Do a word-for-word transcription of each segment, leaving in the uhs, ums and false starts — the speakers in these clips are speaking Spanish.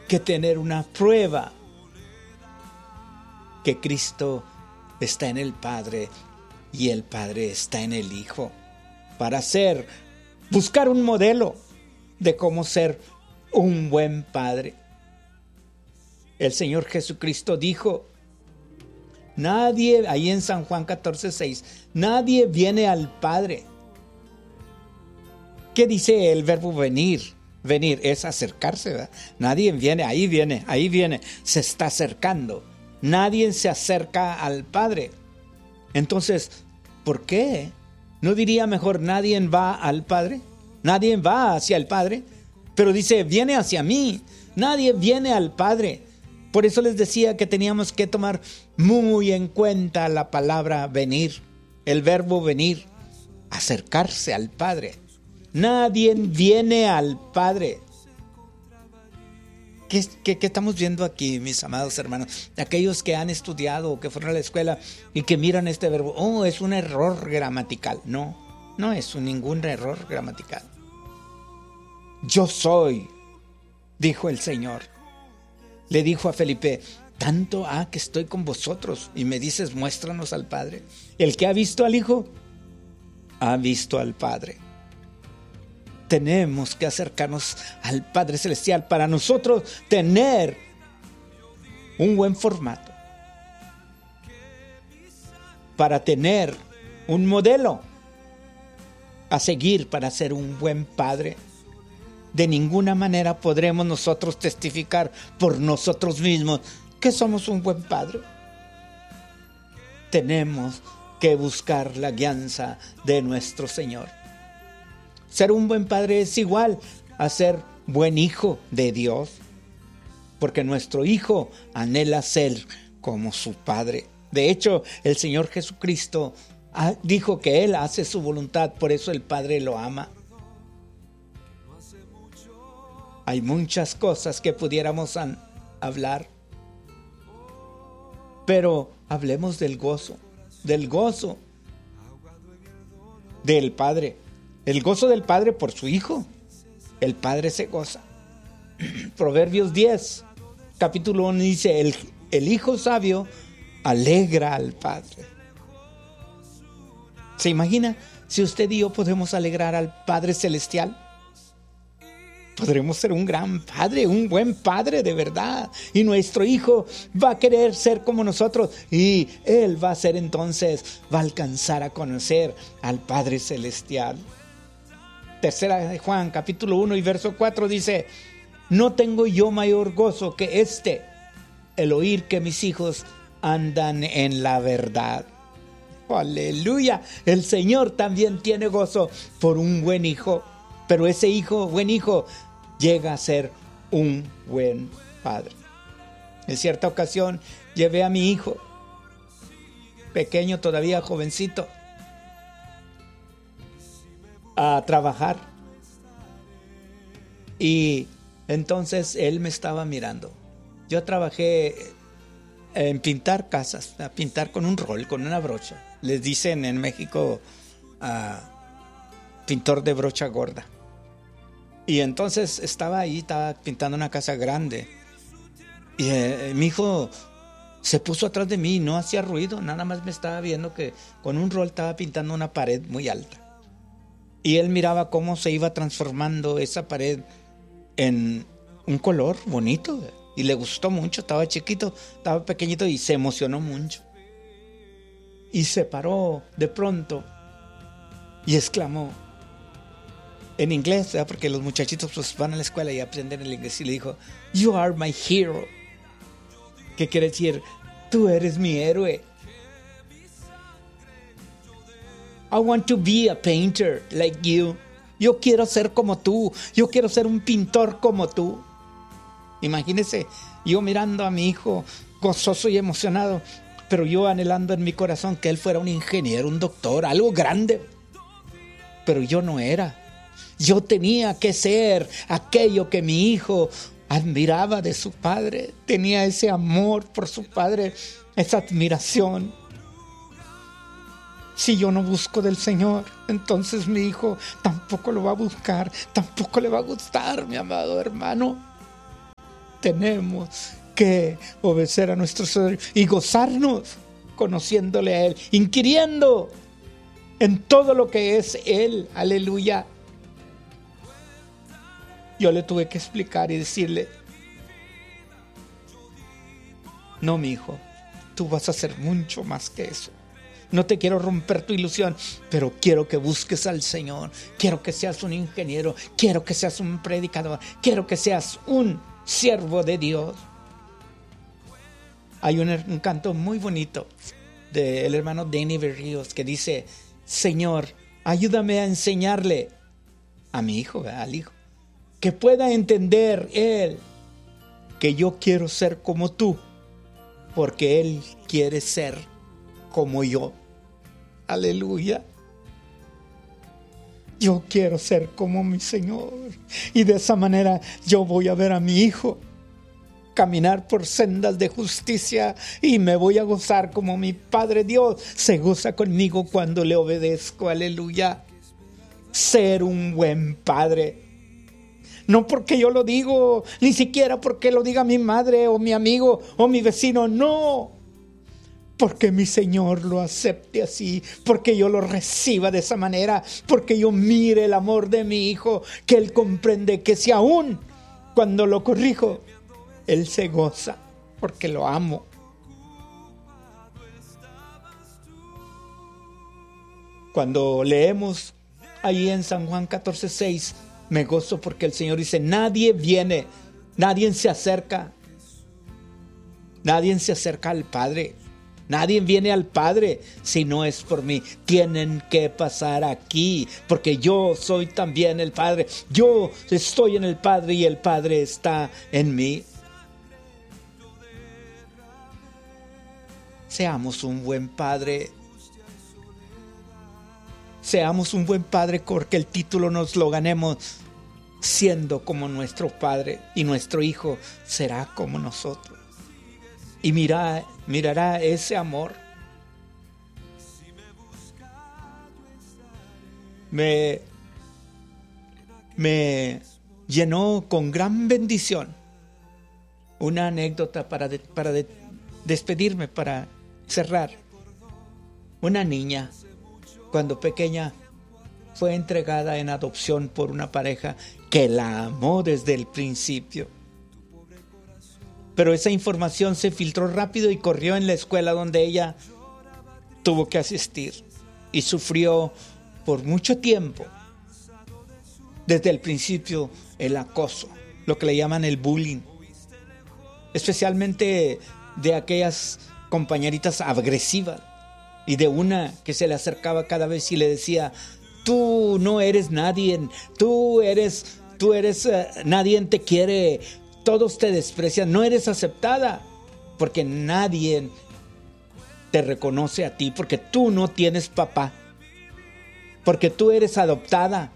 que tener una prueba que Cristo está en el Padre y el Padre está en el Hijo, para ser, buscar un modelo de cómo ser un buen padre. El Señor Jesucristo dijo, nadie, ahí en San Juan catorce seis, nadie viene al Padre. ¿Qué dice el verbo venir? Venir es acercarse, ¿verdad? Nadie viene, ahí viene, ahí viene, se está acercando. Nadie se acerca al Padre. Entonces, ¿por qué? ¿No diría mejor nadie va al Padre? Nadie va hacia el Padre, pero dice, viene hacia mí. Nadie viene al Padre. Por eso les decía que teníamos que tomar muy en cuenta la palabra venir, el verbo venir, acercarse al Padre. Nadie viene al Padre. ¿Qué, qué, ¿Qué estamos viendo aquí, mis amados hermanos? Aquellos que han estudiado o que fueron a la escuela y que miran este verbo, oh, es un error gramatical. No, no es un, ningún error gramatical. Yo soy, dijo el Señor. Le dijo a Felipe, tanto ha que estoy con vosotros y me dices, muéstranos al Padre. El que ha visto al Hijo, ha visto al Padre. Tenemos que acercarnos al Padre Celestial para nosotros tener un buen formato, para tener un modelo a seguir para ser un buen padre. De ninguna manera podremos nosotros testificar por nosotros mismos que somos un buen padre. Tenemos que buscar la guianza de nuestro Señor. Ser un buen padre es igual a ser buen hijo de Dios, porque nuestro hijo anhela ser como su padre. De hecho, el Señor Jesucristo dijo que Él hace su voluntad, por eso el Padre lo ama. Hay muchas cosas que pudiéramos an- hablar, pero hablemos del gozo, del gozo del Padre. El gozo del Padre por su Hijo. El Padre se goza. Proverbios diez, capítulo uno dice, el, el Hijo sabio alegra al Padre. ¿Se imagina si usted y yo podemos alegrar al Padre Celestial? Podremos ser un gran padre, un buen padre de verdad. Y nuestro hijo va a querer ser como nosotros. Y él va a ser entonces, va a alcanzar a conocer al Padre Celestial. Tercera de Juan, capítulo uno y verso cuatro dice, no tengo yo mayor gozo que este, el oír que mis hijos andan en la verdad. Aleluya. El Señor también tiene gozo por un buen hijo. Pero ese hijo, buen hijo, llega a ser un buen padre. En cierta ocasión llevé a mi hijo, pequeño todavía, jovencito, a trabajar. Y entonces él me estaba mirando. Yo trabajé en pintar casas, a pintar con un rol, con una brocha. Les dicen en México uh, pintor de brocha gorda. Y entonces estaba ahí, estaba pintando una casa grande. Y eh, mi hijo se puso atrás de mí, no hacía ruido, nada más me estaba viendo que con un rol estaba pintando una pared muy alta. Y él miraba cómo se iba transformando esa pared en un color bonito. Y le gustó mucho, estaba chiquito, estaba pequeñito y se emocionó mucho. Y se paró de pronto y exclamó, en inglés, ¿verdad? Porque los muchachitos pues van a la escuela y aprenden el inglés, y le dijo, you are my hero. ¿Qué quiere decir? Tú eres mi héroe. I want to be a painter like you. Yo quiero ser como tú. Yo quiero ser un pintor como tú. Imagínese, yo mirando a mi hijo gozoso y emocionado, pero yo anhelando en mi corazón que él fuera un ingeniero, un doctor, algo grande. Pero yo no era. Yo tenía que ser aquello que mi hijo admiraba de su padre. Tenía ese amor por su padre, esa admiración. Si yo no busco del Señor, entonces mi hijo tampoco lo va a buscar, tampoco le va a gustar, mi amado hermano. tenemos que obedecer a nuestro Señor y gozarnos conociéndole a Él, inquiriendo en todo lo que es Él. Aleluya. Yo le tuve que explicar y decirle: no, mi hijo, tú vas a hacer mucho más que eso. No te quiero romper tu ilusión, pero quiero que busques al Señor. Quiero que seas un ingeniero, quiero que seas un predicador, quiero que seas un siervo de Dios. Hay un, un canto muy bonito del hermano Danny Berríos que dice: Señor, ayúdame a enseñarle a mi hijo, ¿verdad? Al hijo, que pueda entender él que yo quiero ser como tú, porque él quiere ser como yo. Aleluya. Yo quiero ser como mi Señor, y de esa manera yo voy a ver a mi hijo caminar por sendas de justicia, y me voy a gozar como mi Padre Dios se goza conmigo cuando le obedezco. Aleluya. Ser un buen padre, no porque yo lo digo, ni siquiera porque lo diga mi madre o mi amigo o mi vecino, no, porque mi Señor lo acepte así, porque yo lo reciba de esa manera, porque yo mire el amor de mi hijo, que él comprende que si aún cuando lo corrijo, él se goza porque lo amo. Cuando leemos ahí en San Juan catorce seis, me gozo porque el Señor dice: nadie viene, nadie se acerca, nadie se acerca al Padre, nadie viene al Padre si no es por mí. Tienen que pasar aquí, porque yo soy también el Padre. Yo estoy en el Padre y el Padre está en mí. Seamos un buen padre. Seamos un buen padre, porque el título nos lo ganemos siendo como nuestro Padre, y nuestro Hijo será como nosotros. Y mira, mirará ese amor. Me, me llenó con gran bendición una anécdota para, de, para de, despedirme, para cerrar. Una niña, cuando pequeña, fue entregada en adopción por una pareja que la amó desde el principio. Pero esa información se filtró rápido y corrió en la escuela donde ella tuvo que asistir, y sufrió por mucho tiempo, desde el principio, el acoso, lo que le llaman el bullying, especialmente de aquellas compañeritas agresivas, y de una que se le acercaba cada vez y le decía: tú no eres nadie, tú eres, tú eres, uh, nadie te quiere, todos te desprecian, no eres aceptada, porque nadie te reconoce a ti, porque tú no tienes papá, porque tú eres adoptada,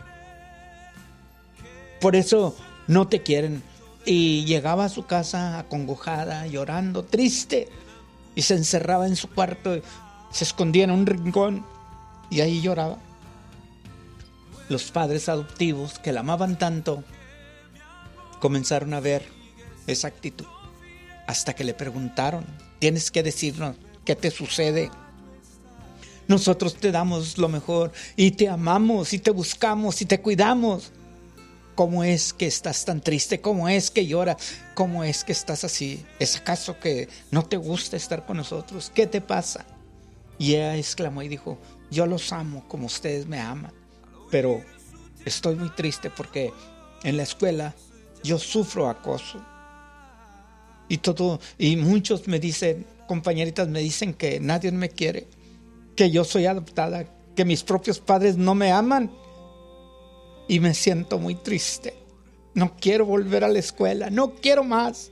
por eso no te quieren. Y llegaba a su casa acongojada, llorando, triste, y se encerraba en su cuarto, se escondía en un rincón y ahí lloraba. Los padres adoptivos, que la amaban tanto, comenzaron a ver esa actitud, hasta que le preguntaron: tienes que decirnos qué te sucede. Nosotros te damos lo mejor y te amamos y te buscamos y te cuidamos. ¿Cómo es que estás tan triste? ¿Cómo es que lloras? ¿Cómo es que estás así? ¿Es acaso que no te gusta estar con nosotros? ¿Qué te pasa? Y ella exclamó y dijo: yo los amo como ustedes me aman, pero estoy muy triste porque en la escuela yo sufro acoso. Y todo, y muchos me dicen, compañeritas me dicen que nadie me quiere, que yo soy adoptada, que mis propios padres no me aman. Y me siento muy triste. No quiero volver a la escuela, no quiero más.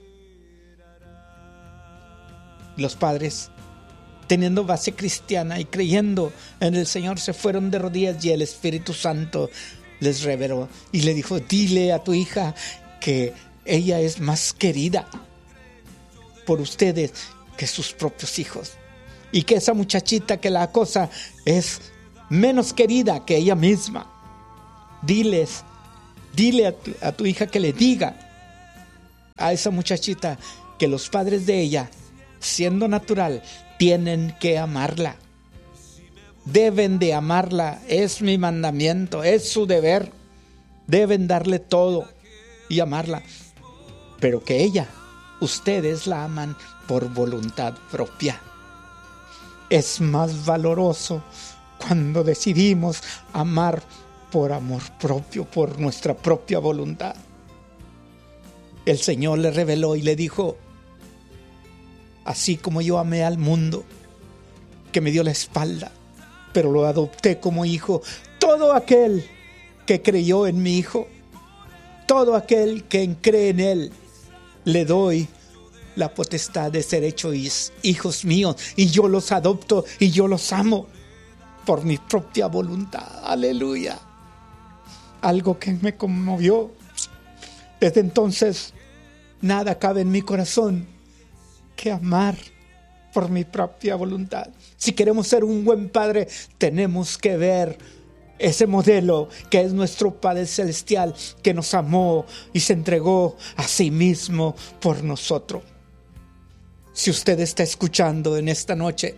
Los padres, teniendo base cristiana y creyendo en el Señor, se fueron de rodillas, y el Espíritu Santo les reveló y le dijo: dile a tu hija que ella es más querida por ustedes que sus propios hijos, y que esa muchachita que la acosa es menos querida que ella misma. Diles, dile a tu, a tu hija que le diga a esa muchachita que los padres de ella, siendo natural, tienen que amarla. Deben de amarla, es mi mandamiento, es su deber. Deben darle todo y amarla. Pero que ella, ustedes la aman por voluntad propia. Es más valoroso cuando decidimos amar por amor propio, por nuestra propia voluntad. El Señor le reveló y le dijo: así como yo amé al mundo, que me dio la espalda, pero lo adopté como hijo, todo aquel que creyó en mi Hijo, todo aquel que cree en Él, le doy la potestad de ser hechos hijos míos, y yo los adopto y yo los amo por mi propia voluntad. Aleluya. Algo que me conmovió. Desde entonces, nada cabe en mi corazón que amar por mi propia voluntad. Si queremos ser un buen padre, tenemos que ver ese modelo que es nuestro Padre Celestial, que nos amó y se entregó a sí mismo por nosotros. Si usted está escuchando en esta noche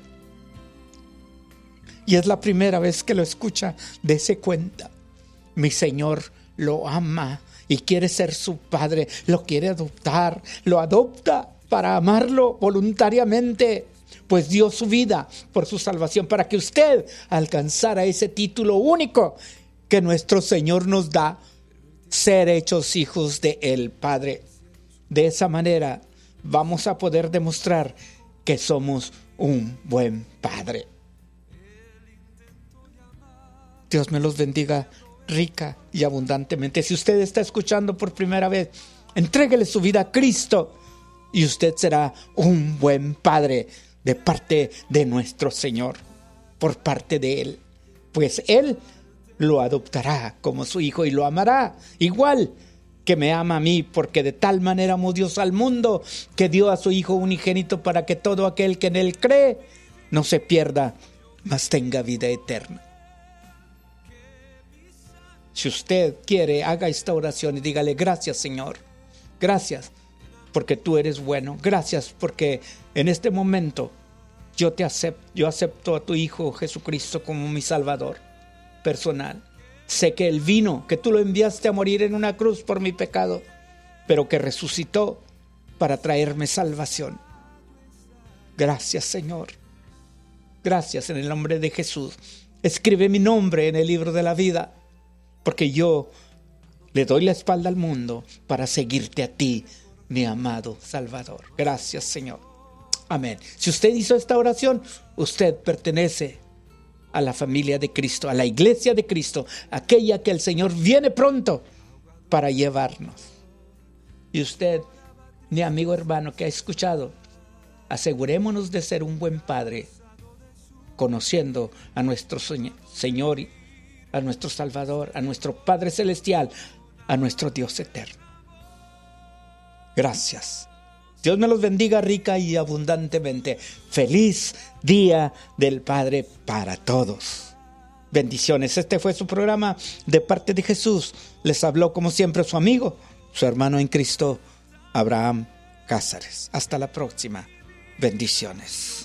y es la primera vez que lo escucha, dése cuenta: mi Señor lo ama y quiere ser su padre, lo quiere adoptar, lo adopta para amarlo voluntariamente, pues dio su vida por su salvación, para que usted alcanzara ese título único que nuestro Señor nos da: ser hechos hijos de el Padre. De esa manera vamos a poder demostrar que somos un buen padre. Dios me los bendiga rica y abundantemente. Si usted está escuchando por primera vez, entréguele su vida a Cristo y usted será un buen padre de parte de nuestro Señor, por parte de Él, pues Él lo adoptará como su hijo y lo amará igual que me ama a mí, porque de tal manera amó Dios al mundo que dio a su Hijo unigénito, para que todo aquel que en Él cree no se pierda, mas tenga vida eterna. Si usted quiere, haga esta oración y dígale: gracias, Señor, gracias porque tú eres bueno, gracias porque en este momento yo te acepto, yo acepto a tu Hijo Jesucristo como mi Salvador personal. Sé que Él vino, que tú lo enviaste a morir en una cruz por mi pecado, pero que resucitó para traerme salvación. Gracias, Señor. Gracias en el nombre de Jesús. Escribe mi nombre en el libro de la vida, porque yo le doy la espalda al mundo para seguirte a ti, mi amado Salvador. Gracias, Señor. Amén. Si usted hizo esta oración, usted pertenece a la familia de Cristo, a la iglesia de Cristo, aquella que el Señor viene pronto para llevarnos. Y usted, mi amigo hermano que ha escuchado, asegurémonos de ser un buen padre, conociendo a nuestro Señor, a nuestro Salvador, a nuestro Padre Celestial, a nuestro Dios eterno. Gracias. Dios me los bendiga rica y abundantemente. Feliz Día del Padre para todos. Bendiciones. Este fue su programa De Parte de Jesús. Les habló como siempre su amigo, su hermano en Cristo, Abraham Cázares. Hasta la próxima. Bendiciones.